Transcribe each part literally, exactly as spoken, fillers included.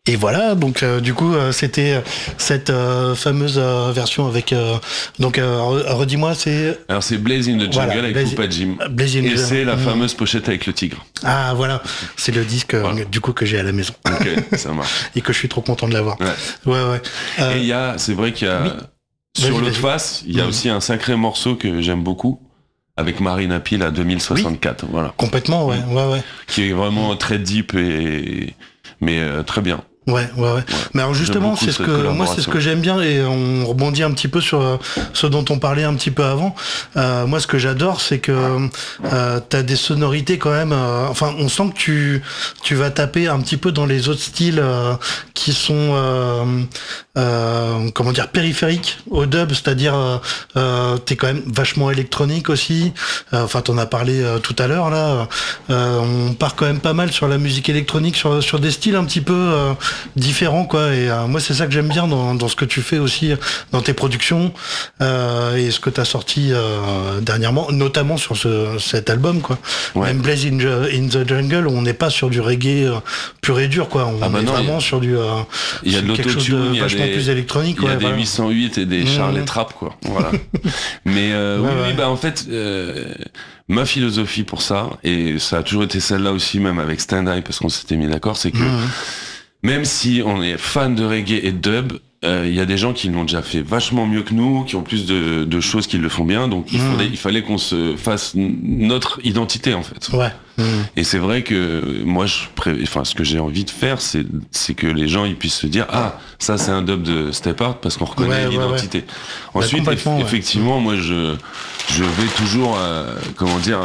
Et voilà, donc euh, du coup euh, c'était cette euh, fameuse euh, version avec euh, donc euh, redis-moi c'est alors c'est Blaze in the Jungle voilà, avec Blaze, Poupa Jim Blaze in et the... c'est la mmh. fameuse pochette avec le tigre. Ah voilà, c'est le disque voilà. euh, du coup que j'ai à la maison. Ok, ça marche. Et que je suis trop content de l'avoir. Ouais ouais. ouais. Euh, et il y a, c'est vrai qu'il y a oui. sur l'autre face, il y a mmh. aussi un sacré morceau que j'aime beaucoup. Avec Marina Peel à deux mille soixante-quatre, oui. voilà. Complètement, ouais, ouais, ouais. Qui est vraiment très deep et mais euh, très bien. Ouais, ouais, ouais. Mais alors justement, c'est ce que moi, c'est ce que j'aime bien et on rebondit un petit peu sur euh, ce dont on parlait un petit peu avant. Euh, moi, ce que j'adore, c'est que euh, t'as des sonorités quand même. Euh, enfin, on sent que tu tu vas taper un petit peu dans les autres styles euh, qui sont euh, euh, comment dire périphériques au dub, c'est-à-dire euh, euh, t'es quand même vachement électronique aussi. Euh, enfin, t'en as parlé euh, tout à l'heure là. Euh, on part quand même pas mal sur la musique électronique, sur sur des styles un petit peu euh, différent quoi et euh, moi c'est ça que j'aime bien dans, dans ce que tu fais aussi dans tes productions euh, et ce que tu as sorti euh, dernièrement notamment sur ce, cet album quoi. Ouais. Même Blaze in, in the Jungle on n'est pas sur du reggae euh, pur et dur quoi on ah bah est non, vraiment a... sur du euh, il y a de l'autotune il y a vachement des... plus électronique il y a ouais, des voilà. huit cent huit et des mmh. Charles Trap quoi voilà mais euh, ouais, oui, ouais. oui bah en fait euh, ma philosophie pour ça et ça a toujours été celle-là aussi même avec Stand Eye parce qu'on s'était mis d'accord c'est que mmh. même si on est fan de reggae et de dub, il euh, y a des gens qui l'ont déjà fait vachement mieux que nous, qui ont plus de, de choses qui le font bien, donc il, mmh. fallait, il fallait qu'on se fasse notre identité en fait. Ouais. Mmh. Et c'est vrai que moi, je pré... enfin, ce que j'ai envie de faire, c'est, c'est que les gens ils puissent se dire ah ça c'est un dub de Step Art parce qu'on reconnaît ouais, l'identité. Ouais, ouais. Ensuite, bah, eff- effectivement, ouais. moi je je vais toujours euh, comment dire.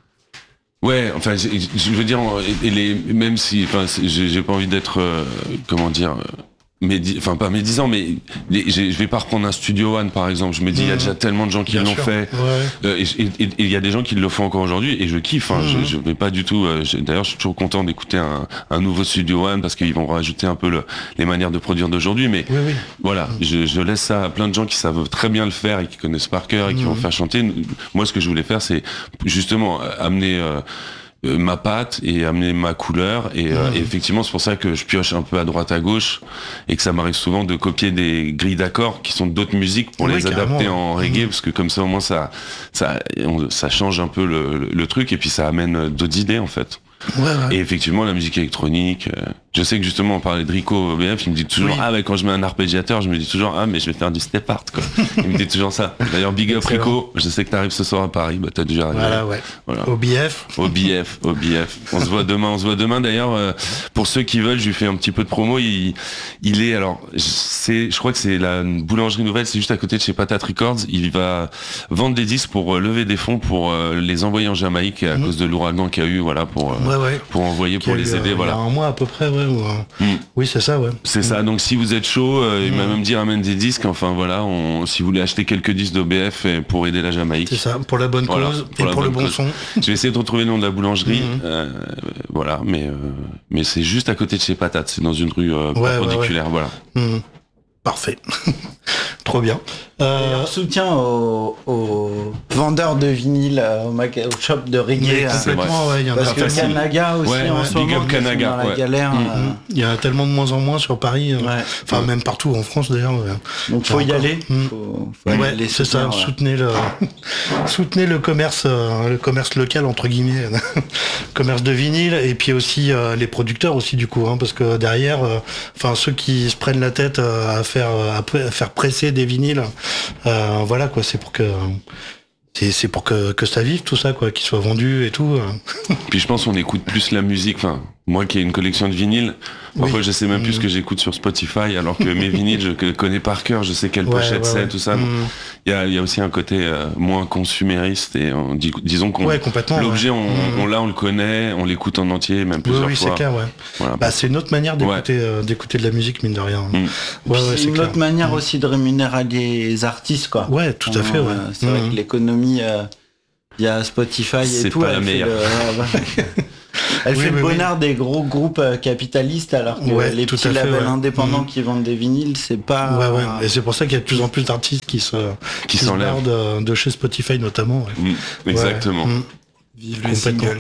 Ouais, enfin, je, je veux dire, et les, même si, enfin, j'ai, j'ai pas envie d'être, euh, comment dire, médi, enfin pas médisant, mais les, je vais pas reprendre un Studio One par exemple. Je me dis, il mmh. y a déjà tellement de gens qui Bien l'ont sûr. fait, ouais. euh, et il y a des gens qui le font encore aujourd'hui, et je kiffe. Hein, mmh. je, je vais pas du tout. Euh, d'ailleurs, je suis toujours content d'écouter un, un nouveau Studio One parce qu'ils vont rajouter un peu le, les manières de produire d'aujourd'hui. Mais oui, oui. voilà, mmh. je, je laisse ça à plein de gens qui savent très bien le faire et qui connaissent par cœur et qui mmh. vont faire chanter. Moi, ce que je voulais faire, c'est justement amener. Euh, Euh, ma patte et amener ma couleur et, mmh. euh, et effectivement c'est pour ça que je pioche un peu à droite à gauche et que ça m'arrive souvent de copier des grilles d'accords qui sont d'autres musiques pour oui, les adapter en reggae mmh. parce que comme ça au moins ça ça on, ça change un peu le, le, le truc et puis ça amène d'autres idées en fait. Ouais, ouais. Et effectivement la musique électronique euh, je sais que justement on parlait de Rico O B F il me dit toujours oui. ah mais quand je mets un arpégiateur je me dis toujours ah mais je vais faire du step art quoi. Il me dit toujours ça. D'ailleurs big up Rico, je sais que t'arrives ce soir à Paris, bah t'as déjà arrivé. Voilà ouais. Voilà. O B F. O B F, O B F. On se voit demain, on se voit demain d'ailleurs euh, pour ceux qui veulent, je lui fais un petit peu de promo, il il est alors c'est je crois que c'est la boulangerie nouvelle, c'est juste à côté de chez Patate Records, il va vendre des disques pour euh, lever des fonds pour euh, les envoyer en Jamaïque à mmh. cause de l'ouragan qu'il y a eu voilà pour euh, ouais, ouais. pour envoyer pour les aider euh, voilà. Il y a un mois à peu près ouais. Ou, euh... mmh. Oui, c'est ça ouais. C'est mmh. ça. Donc si vous êtes chaud, euh, il mmh. m'a même dit ramène des disques, enfin voilà, on, si vous voulez acheter quelques disques d'O B F pour aider la Jamaïque. C'est ça, pour la bonne voilà, cause pour et pour le bon cause. son. Je vais essayer de retrouver le nom de la boulangerie. Mmh. Euh, voilà, mais euh, mais c'est juste à côté de chez Patate, c'est dans une rue euh, ouais, perpendiculaire, ouais, ouais. voilà. Mmh. Parfait. Trop bien. Euh, soutien aux, aux vendeurs de vinyle, au, maga- au shop de reggae. Complètement, ouais. Il y en a parce que facile. Kanaga aussi ouais, en ouais. ce moment, Big up Kanaga, dans la ouais. galère. Mmh, euh... mmh. Il y a tellement de moins en moins sur Paris. Euh, ouais. Enfin, ouais. même partout en France d'ailleurs. Donc faut y encore. aller. Mmh. Faut, faut ouais, aller c'est soutenir, ça. ouais. Soutenez le, soutenez le commerce, euh, le commerce local entre guillemets, commerce de vinyle et puis aussi euh, les producteurs aussi du coup, hein, parce que derrière, enfin euh, ceux qui se prennent la tête euh, à faire, à, à faire presser des vinyles. Euh, voilà quoi, c'est pour que c'est, c'est pour que, que ça vive tout ça quoi, qu'il soit vendu et tout. Puis je pense qu'on écoute plus la musique, enfin moi qui ai une collection de vinyles, parfois oui. je sais même plus mmh. ce que j'écoute sur Spotify alors que mes vinyles je connais par cœur, je sais quelle ouais, pochette ouais, c'est, ouais. tout ça. Il mmh. y a il y a aussi un côté euh, moins consumériste et on dit, disons qu'on ouais, l'objet ouais. on, mmh. on l'a on le connaît, on l'écoute en entier même plusieurs oui, oui, fois. Oui, c'est clair ouais. Voilà. Bah c'est une autre manière d'écouter ouais. euh, d'écouter de la musique mine de rien. Mmh. Ouais, ouais, c'est, c'est une clair. autre manière mmh. aussi de rémunérer les artistes quoi. Ouais, tout à fait ouais. Euh, c'est mmh. vrai que l'économie euh, il y a Spotify c'est et tout, pas la elle meilleure. Fait le, elle oui, fait le bonheur oui. des gros groupes euh, capitalistes alors que ouais, les petits labels ouais. indépendants mmh. qui vendent des vinyles, c'est pas... Ouais, ouais. Et c'est pour ça qu'il y a de plus en plus d'artistes qui se, qui qui se barrent de, de chez Spotify notamment. Ouais. Mmh. Exactement. Ouais. Mmh. Vive le single.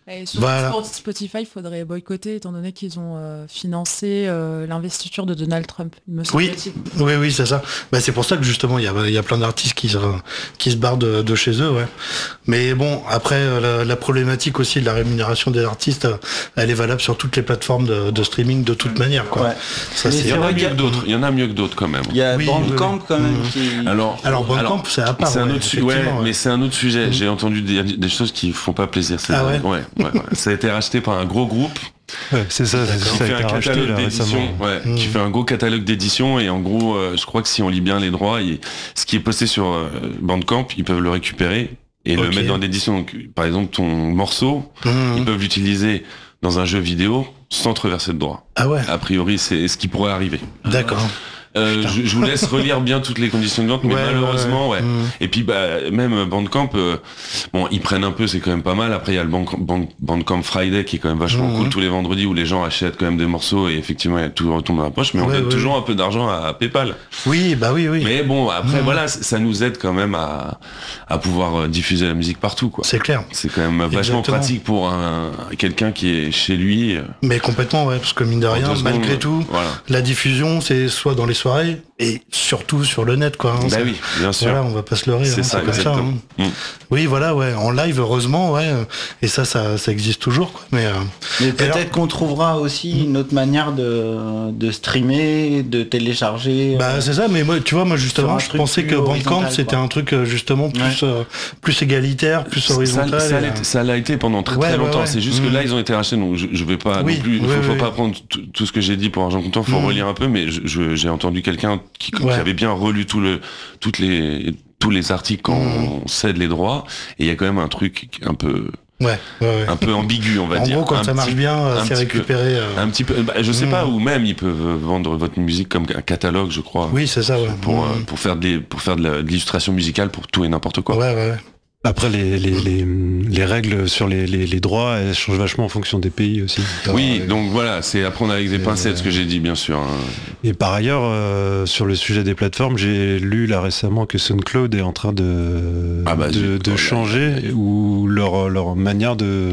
Et surtout voilà. Pour Spotify, il faudrait boycotter étant donné qu'ils ont euh, financé euh, l'investiture de Donald Trump. Il me oui, oui, oui, c'est ça. Bah, c'est pour ça que justement, il y a, il y a plein d'artistes qui se, qui se barrent de, de chez eux. Ouais. Mais bon, après, la, la problématique aussi de la rémunération des artistes, elle est valable sur toutes les plateformes de, de streaming de toute manière. Quoi. Ouais. Ça, c'est... Il y en a mieux que d'autres. Il y en a mieux que d'autres quand même. Il y a oui, Bandcamp oui. quand même. Mmh. Qui... Alors, alors Bandcamp, c'est à part. C'est ouais, un autre sujet. Ouais, ouais. Mais c'est un autre sujet. Mmh. J'ai entendu des, des choses qui font pas plaisir. C'est ah ouais. Ouais, ouais, ouais. Ça a été racheté par un gros groupe. Ouais, c'est ça, c'est qui ça fait un catalogue d'édition, ouais, mmh. qui fait un gros catalogue d'édition et en gros, euh, je crois que si on lit bien les droits, il, ce qui est posté sur euh, Bandcamp, ils peuvent le récupérer et okay. le mettre dans l'édition. Donc, par exemple, ton morceau, mmh. ils peuvent l'utiliser dans un jeu vidéo sans te reverser de droits. Ah ouais. A priori, c'est ce qui pourrait arriver. D'accord. Euh, je, je vous laisse relire bien toutes les conditions de vente, mais ouais, malheureusement, ouais. ouais. Mmh. Et puis, bah, même Bandcamp, euh, bon, ils prennent un peu, c'est quand même pas mal. Après, il y a le Bandcamp, Bandcamp Friday qui est quand même vachement mmh. cool tous les vendredis où les gens achètent quand même des morceaux et effectivement, tout retombe dans la poche, mais on ouais, donne ouais. toujours un peu d'argent à, à PayPal. Oui, bah oui, oui. Mais bon, après, mmh. voilà, ça nous aide quand même à, à pouvoir diffuser la musique partout, quoi. C'est clair. C'est quand même vachement Exactement. pratique pour un, quelqu'un qui est chez lui. Mais complètement, ouais, parce que mine de rien, malgré secondes, tout, voilà. la diffusion, c'est soit dans les soirées, et surtout sur le net, quoi. Hein, bah oui, bien sûr. Voilà, on va pas se leurrer. C'est hein, ça, c'est comme ça. Hein. Mm. Oui, voilà, ouais. En live, heureusement, ouais. Et ça, ça, ça existe toujours, quoi. Mais, euh... Mais peut-être alors... qu'on trouvera aussi mm. une autre manière de, de streamer, de télécharger. Bah, euh... c'est ça. Mais moi, tu vois, moi, justement, je pensais que Bandcamp, c'était un truc, justement, plus, ouais. euh, plus égalitaire, plus horizontal. Ça, ça, et... l'a, ça l'a été pendant très, ouais, très longtemps. Ouais, ouais. C'est juste mm. que là, ils ont été rachetés, donc je, je vais pas oui, non plus, oui, faut, faut oui, pas oui. prendre tout, tout ce que j'ai dit pour argent comptant, faut mm. relire un peu, mais je, je, j'ai entendu quelqu'un qui, ouais. qui avait bien relu tout le, toutes les, tous les articles quand mmh. on cède les droits, et il y a quand même un truc un peu, ouais, ouais, ouais. un peu ambigu, on va en dire. En gros, quand un ça petit, marche bien, c'est récupéré. Peu, euh... Un petit peu, bah, je sais mmh. pas, ou même ils peuvent vendre votre musique comme un catalogue, je crois. Oui, c'est ça, ouais. Pour, mmh. euh, pour faire des, pour faire de, la, de l'illustration musicale pour tout et n'importe quoi. Ouais, ouais, ouais. Après, les, les, les, les règles sur les, les, les droits, elles changent vachement en fonction des pays aussi. Oui, donc voilà, c'est à prendre avec des pincettes euh... ce que j'ai dit, bien sûr. Hein. Et par ailleurs, euh, sur le sujet des plateformes, j'ai lu là récemment que SoundCloud est en train de, ah bah, de, de changer, ou leur, leur manière de...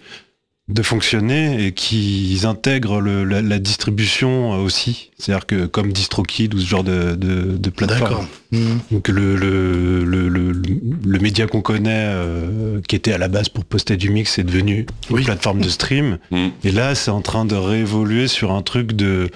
de fonctionner et qu'ils intègrent le, la, la distribution aussi. C'est-à-dire que comme DistroKid ou ce genre de, de, de plateforme. D'accord. Mmh. Donc le, le, le, le, le média qu'on connaît, euh, qui était à la base pour poster du mix, est devenu oui. une plateforme de stream. Mmh. Et là, c'est en train de réévoluer sur un truc de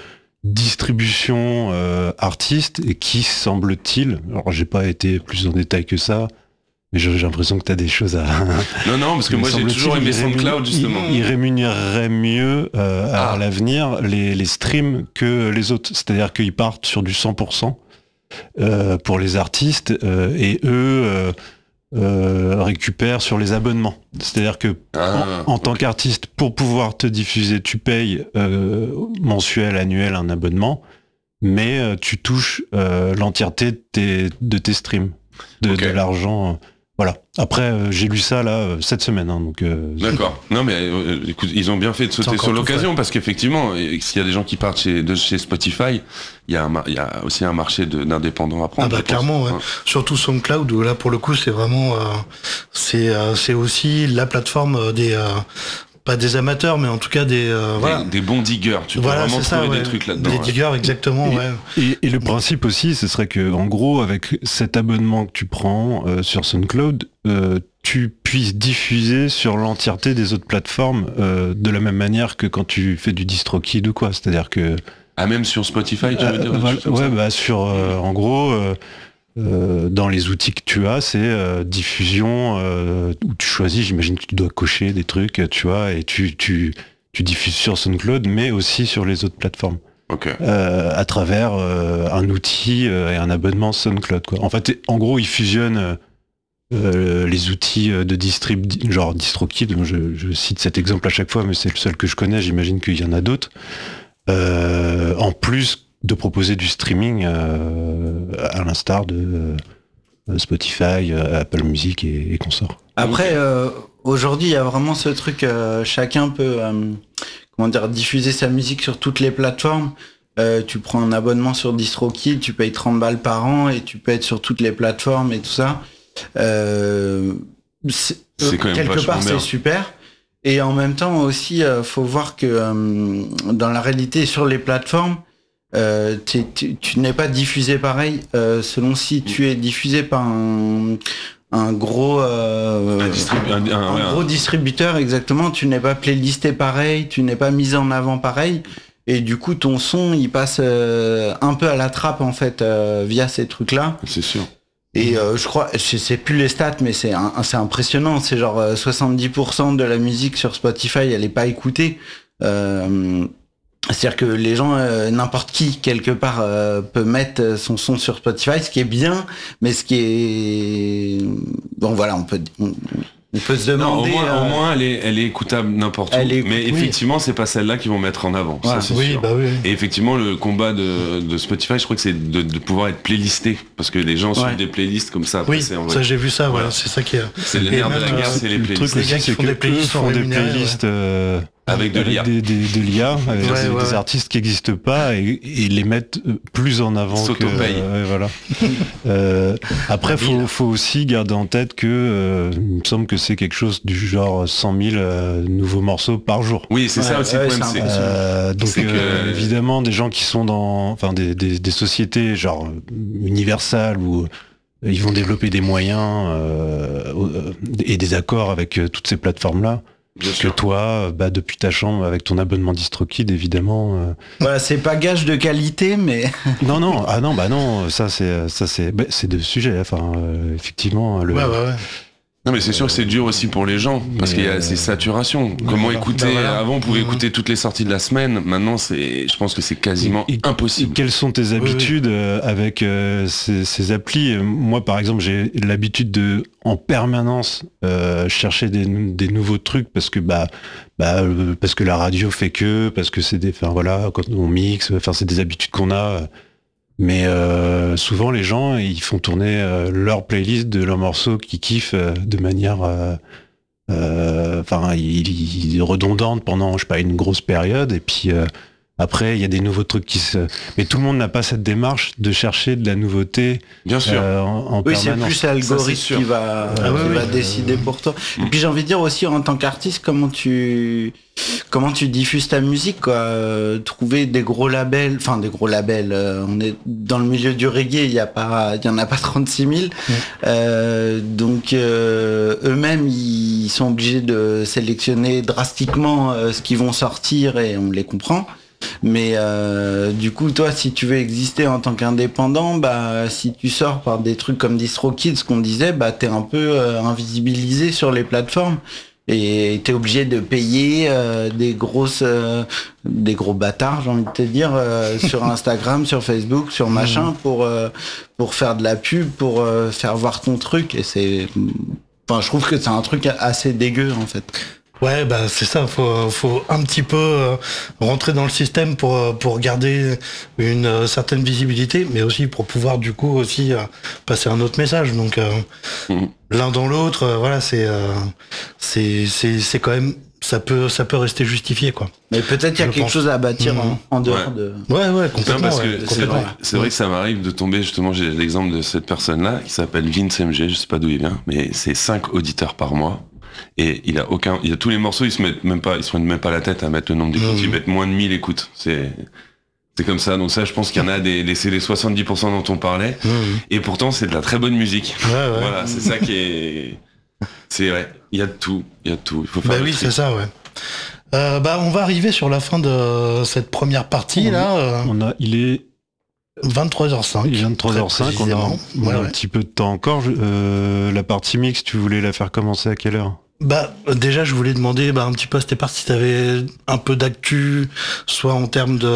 distribution euh, artiste et qui, semble-t-il, alors j'ai pas été plus en détail que ça, mais j'ai l'impression que tu as des choses à... Non, non, parce que moi j'ai toujours aimé SoundCloud, justement. Il, il rémunérerait mieux euh, à ah. l'avenir les, les streams que les autres. C'est-à-dire qu'ils partent sur du cent pour cent euh, pour les artistes euh, et eux euh, euh, récupèrent sur les abonnements. C'est-à-dire que ah, en, en okay. tant qu'artiste, pour pouvoir te diffuser, tu payes euh, mensuel, annuel un abonnement, mais euh, tu touches euh, l'entièreté de tes, de tes streams, de, okay. de l'argent... Euh, Voilà. Après, euh, j'ai lu ça là euh, cette semaine, hein, donc. Euh, D'accord. Non, mais euh, écoute, ils ont bien fait de sauter sur l'occasion parce qu'effectivement, s'il y a des gens qui partent chez, de chez Spotify, il y a, un, il y a aussi un marché de, d'indépendants à prendre. Ah bah clairement, ouais. Ouais. Surtout SoundCloud où là pour le coup c'est vraiment, euh, c'est, euh, c'est aussi la plateforme des. Euh, Pas des amateurs, mais en tout cas des... Euh, des, voilà. des bons diggers, tu voilà, peux vraiment ça, trouver ouais. des trucs là-dedans. Des ouais. diggers, exactement, et, ouais. Et, et le principe aussi, ce serait que, en gros, avec cet abonnement que tu prends euh, sur SoundCloud, euh, tu puisses diffuser sur l'entièreté des autres plateformes euh, de la même manière que quand tu fais du DistroKid ou quoi. C'est-à-dire que... Ah, même sur Spotify, tu veux dire? Euh, voilà, ouais, bah sur... Euh, en gros... Euh, Euh, dans les outils que tu as, c'est euh, diffusion euh, où tu choisis, j'imagine que tu dois cocher des trucs, tu vois, et tu, tu, tu diffuses sur SoundCloud, mais aussi sur les autres plateformes. Okay. Euh, à travers euh, un outil euh, et un abonnement SoundCloud, quoi. En fait, en gros, ils fusionnent euh, les outils de distrib, genre DistroKid, je, je cite cet exemple à chaque fois, mais c'est le seul que je connais, j'imagine qu'il y en a d'autres. Euh, en plus de proposer du streaming euh, à l'instar de euh, Spotify, euh, Apple Music et, et consorts. Après, euh, aujourd'hui, il y a vraiment ce truc, euh, chacun peut euh, comment dire, diffuser sa musique sur toutes les plateformes. Euh, tu prends un abonnement sur DistroKid, tu payes trente balles par an et tu peux être sur toutes les plateformes et tout ça. Euh, c'est, c'est quand même quelque part, c'est super. Et en même temps aussi, euh, faut voir que euh, dans la réalité, sur les plateformes, euh, tu, tu n'es pas diffusé pareil euh, selon si tu es diffusé par un, un gros euh, un, distribu- un, un, un ouais, gros un... distributeur, exactement. Tu n'es pas playlisté pareil, tu n'es pas mis en avant pareil. Et du coup, ton son, il passe euh, un peu à la trappe, en fait, euh, via ces trucs-là. C'est sûr. Et euh, je crois, je sais plus les stats, mais c'est un, c'est impressionnant. C'est genre euh, soixante-dix pour cent de la musique sur Spotify, elle est pas écoutée. Euh, c'est-à-dire que les gens, euh, n'importe qui, quelque part, euh, peut mettre son son sur Spotify, ce qui est bien, mais ce qui est... Bon, voilà, on peut... On, On peut se demander. Non, au moins, euh... au moins elle, est, elle est écoutable n'importe où. Est... Mais oui. effectivement, c'est pas celle-là qu'ils vont mettre en avant. Ouais. Ça, c'est oui, sûr. Bah oui. Et effectivement, le combat de, de Spotify, je crois que c'est de, de pouvoir être playlisté. Parce que les gens ouais. suivent des playlists comme ça. Oui, ça j'ai vu ça, voilà. C'est ça qui est. C'est le nerf de la guerre, c'est les playlists. Les gars qui font des playlists font des playlists. Euh... Avec de l'I A. Des, des, de l'I A, avec ouais, des, ouais. des artistes qui n'existent pas et, et les mettent plus en avant que... Euh, voilà. euh, après, il faut, faut aussi garder en tête que euh, il me semble que c'est quelque chose du genre cent mille euh, nouveaux morceaux par jour. Oui, c'est ouais, ça aussi ouais, le problème. c'est c'est euh, donc c'est que... euh, évidemment, des gens qui sont dans... Enfin, des, des, des sociétés genre Universal où ils vont développer des moyens euh, et des accords avec toutes ces plateformes-là. Bien que sûr. toi, bah, depuis ta chambre, avec ton abonnement DistroKid, évidemment. Euh... Voilà, c'est pas gage de qualité, mais. non, non, ah non, bah non, ça c'est, ça c'est, bah, c'est deux sujets. Enfin, euh, effectivement, le. Ouais, ouais, ouais. Non mais c'est sûr que c'est dur aussi pour les gens parce mais qu'il y a euh... ces saturations. Comment voilà. écouter bah voilà. Avant on pouvait mmh. écouter toutes les sorties de la semaine. Maintenant c'est, je pense que c'est quasiment et, impossible. Et quelles sont tes habitudes oui, oui. avec euh, ces, ces applis? Moi par exemple j'ai l'habitude de en permanence euh, chercher des, des nouveaux trucs parce que bah bah euh, parce que la radio fait que parce que c'est des, enfin voilà quand on mixe, enfin c'est des habitudes qu'on a. Mais euh, souvent les gens ils font tourner euh, leur playlist de leurs morceaux qu'ils kiffent euh, de manière euh, euh, enfin ils, ils redondantes pendant je sais pas une grosse période et puis euh, après il y a des nouveaux trucs qui se mais tout le monde n'a pas cette démarche de chercher de la nouveauté. Bien sûr. Euh, en, en oui, permanence. c'est plus l'algorithme qui va, ah, qui oui, va oui, décider euh... pour toi. Et puis j'ai envie de dire aussi en tant qu'artiste comment tu comment tu diffuses ta musique quoi. Euh, trouver des gros labels, enfin des gros labels. Euh, on est dans le milieu du reggae, il y a pas, il y en a pas trente-six mille. Mmh. Euh, donc euh, eux-mêmes ils sont obligés de sélectionner drastiquement euh, ce qu'ils vont sortir et on les comprend. Mais euh, du coup, toi, si tu veux exister en tant qu'indépendant, bah, si tu sors par des trucs comme DistroKid, ce qu'on disait, bah, t'es un peu euh, invisibilisé sur les plateformes et t'es obligé de payer euh, des grosses, euh, des gros bâtards, j'ai envie de te dire, euh, sur Instagram, sur Facebook, sur machin, pour euh, pour faire de la pub, pour euh, faire voir ton truc. Et c'est, enfin, je trouve que c'est un truc assez dégueu en fait. Ouais, bah c'est ça. Faut, faut un petit peu euh, rentrer dans le système pour pour garder une euh, certaine visibilité, mais aussi pour pouvoir du coup aussi euh, passer un autre message. Donc euh, mmh. l'un dans l'autre, euh, voilà, c'est euh, c'est c'est c'est quand même ça peut ça peut rester justifié quoi. Mais peut-être qu'il y a quelque pense. chose à bâtir mmh. en, en dehors ouais. de. Ouais, ouais, complètement. Non, parce que ouais, c'est, vrai, c'est vrai que ça m'arrive de tomber justement. J'ai l'exemple de cette personne-là qui s'appelle Vince M G. Je sais pas d'où il vient, mais c'est cinq auditeurs par mois. Et il a aucun, il a tous les morceaux, ils se mettent même pas, ils se mettent même pas la tête à mettre le nombre d'écoutes, mmh. ils mettent moins de mille écoutes. C'est, c'est comme ça. Donc ça, je pense qu'il y en a des, les, c'est les soixante-dix pour cent dont on parlait. Mmh. Et pourtant, c'est de la très bonne musique. Ouais, ouais. Voilà, c'est ça qui est, c'est vrai. Il y a de tout, il y a de tout. Il faut faire. Bah oui, c'est ça, ouais. Euh, bah, on va arriver sur la fin de cette première partie, on là. Euh... On a, il est vingt-trois heures cinq. Il est vingt-trois heures cinq, on a, on ouais, a ouais. un petit peu de temps encore. Euh, la partie mix, tu voulais la faire commencer à quelle heure? Bah déjà je voulais demander bah, un petit peu à cette partie si t'avais un peu d'actu, soit en termes de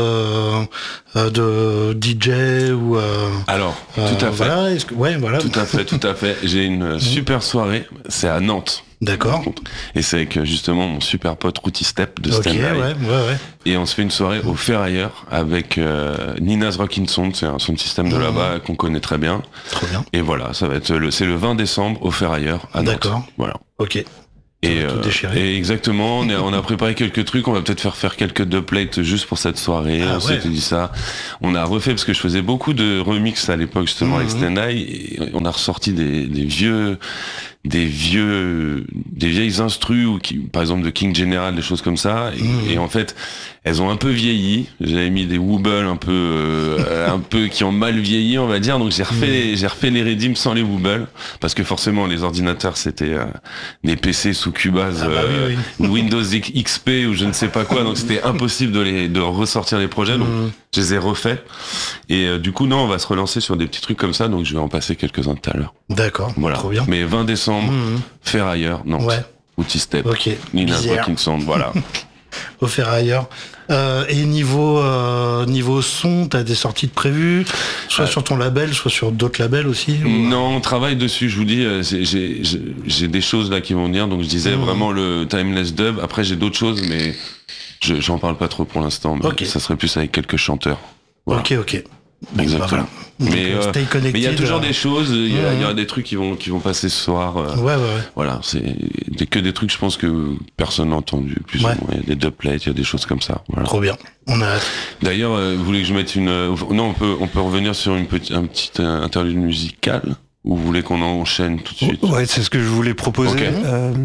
euh, de D J ou euh, alors tout à euh, fait voilà, est-ce que... ouais voilà tout à fait tout à fait j'ai une super soirée, c'est à Nantes. D'accord. Et c'est avec justement mon super pote Routy Step de okay, Stand-By. Ouais, ouais, ouais. Et on se fait une soirée au Ferrailleur avec euh, Nina's Rockin' Sound, c'est un sound system de mmh. là-bas qu'on connaît très bien. Trop bien. Et voilà, ça va être le, c'est le vingt décembre au Ferrailleur à Nantes. D'accord. Voilà. Ok. Et, euh, et exactement, on a, on a préparé quelques trucs, on va peut-être faire faire quelques dubplates juste pour cette soirée, ah, on ouais. s'était dit ça. On a refait, parce que je faisais beaucoup de remix à l'époque justement mmh. avec Stand-By, et on a ressorti des, des vieux des vieux, des vieilles instrus ou qui, par exemple de King General, des choses comme ça. Et, mmh. et en fait, elles ont un peu vieilli. J'avais mis des Wobble un peu, euh, un peu qui ont mal vieilli, on va dire. Donc j'ai refait, mmh. j'ai refait les Redeem sans les Wobble parce que forcément les ordinateurs c'était euh, des P C sous Cubase, ah bah euh, oui, oui. Windows X P ou je ne sais pas quoi. Donc c'était impossible de les, de ressortir les projets. Donc mmh. je les ai refaits. Et euh, du coup non, on va se relancer sur des petits trucs comme ça. Donc je vais en passer quelques-uns tout à l'heure. D'accord. Voilà. Trop bien. Mais vingt décembre, mmh. Ferrailleur, Nantes. Ouais. Outil Step. Ok. Nina Fucking Sound, voilà. Au Ferrailleur. Euh, et niveau euh, niveau son, t'as des sorties de prévues, soit euh, sur ton label, soit sur d'autres labels aussi ou... Non, on travaille dessus, je vous dis, j'ai, j'ai, j'ai des choses là qui vont venir, donc je disais mmh. vraiment le Timeless Dub, après j'ai d'autres choses, mais je, j'en parle pas trop pour l'instant, mais okay. ça serait plus avec quelques chanteurs. Voilà. Ok, ok. Exactement. Bah, voilà. Mais il euh, y a toujours euh... des choses, il y, mmh. y aura des trucs qui vont qui vont passer ce soir. Euh, ouais, ouais, ouais. Voilà, c'est des, que des trucs, je pense que personne n'a entendu. Plus ouais. ou moins, il y a des dubplates, il y a des choses comme ça. Voilà. Trop bien. On a. D'ailleurs, euh, vous voulez que je mette une euh, non, on peut on peut revenir sur une petite un petit euh, interlude musical ou vous voulez qu'on enchaîne tout de suite? Ouais, c'est ce que je voulais proposer. Okay. Euh,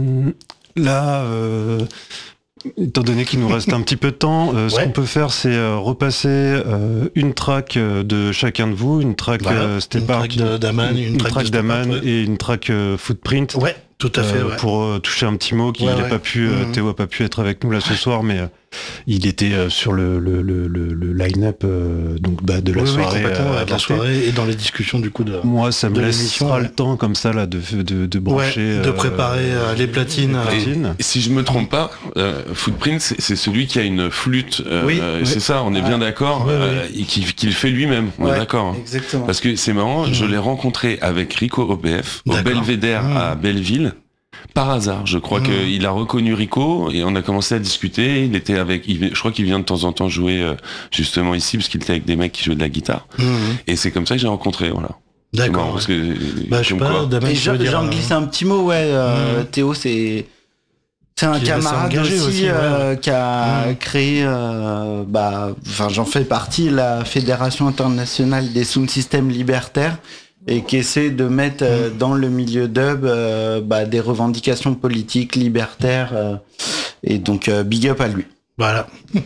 là. Euh... Étant donné qu'il nous reste un petit peu de temps, euh, ouais. ce qu'on peut faire, c'est euh, repasser euh, une track euh, de chacun de vous, une track voilà. euh, Step Art, une, d'Aman, une, une track, track d'Aman ouais. et une track euh, Footprint. Ouais, tout à fait. Euh, ouais. Pour euh, toucher un petit mot, qui ouais, n'a ouais. pas pu, euh, mmh. Théo a pas pu être avec nous là ce soir, mais euh, il était euh, sur le, le, le, le, le line-up euh, donc bah, de la oui, soirée, oui, euh, de la soirée et dans les discussions du coup de. Moi, ça me laissera ouais. le temps comme ça là de de, de brancher, ouais, de préparer euh, les platines. Les platines. Et, et si je me trompe pas, euh, Footprint, c'est, c'est celui qui a une flûte. Euh, oui, euh, c'est oui. ça, on est ah. bien d'accord, oui, euh, oui. et qui, qui le fait lui-même. On ouais, est d'accord. Exactement. Parce que c'est marrant, mmh. je l'ai rencontré avec Rico O B F au Belvédère mmh. à Belleville. Par hasard, je crois mmh. qu'il a reconnu Rico et on a commencé à discuter. Il était avec, il, je crois qu'il vient de temps en temps jouer euh, justement ici parce qu'il était avec des mecs qui jouaient de la guitare. Mmh. Et c'est comme ça que j'ai rencontré, voilà. D'accord. Ouais. Parce que, bah, je sais pas. Et j'en euh... glisse un petit mot, ouais. Euh, mmh. Théo, c'est c'est un qui camarade aussi, aussi euh, ouais. qui a mmh. créé, euh, bah, enfin, j'en fais partie, la Fédération internationale des sound systems libertaires. Et qui essaie de mettre euh, dans le milieu dub euh, bah, des revendications politiques, libertaires, euh, et donc euh, big up à lui. Voilà.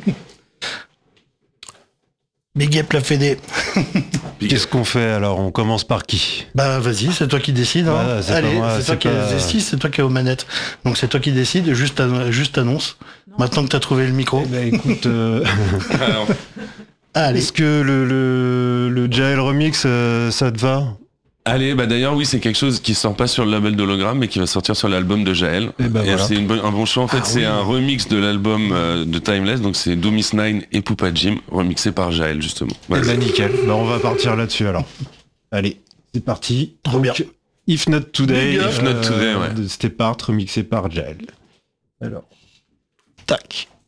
Big up la Fédé. Qu'est-ce qu'on fait alors? On commence par qui? Bah vas-y, c'est toi qui décides. Hein. Bah, c'est Allez, moi, c'est, c'est toi pas... qui décide, c'est toi qui es aux manettes. Donc c'est toi qui décides, juste, an- juste annonce. Non. Maintenant que tu as trouvé le micro. Eh ben, écoute, euh... Allez. Est-ce que le, le, le Jael Remix, euh, ça te va? Allez, bah d'ailleurs oui, c'est quelque chose qui sort pas sur le label d'Hologramme mais qui va sortir sur l'album de Jael. Et, bah, et voilà. C'est une bonne, un bon choix en fait, ah, c'est oui. un remix de l'album euh, de Timeless, donc c'est Domis Nine et Poupa Jim remixé par Jael justement. Voilà. Et bah nickel, bah, on va partir là-dessus alors. Allez, c'est parti. Trop donc, bien. If Not Today, If Not Today, euh, ouais. de Step Art remixé par Jael. Alors, tac.